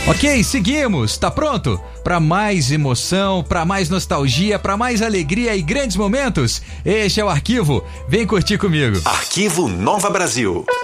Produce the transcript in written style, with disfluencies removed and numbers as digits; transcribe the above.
Ok, seguimos. Tá pronto? Para mais emoção, para mais nostalgia, para mais alegria e grandes momentos? Este é o Arquivo. Vem curtir comigo. Arquivo Nova Brasil.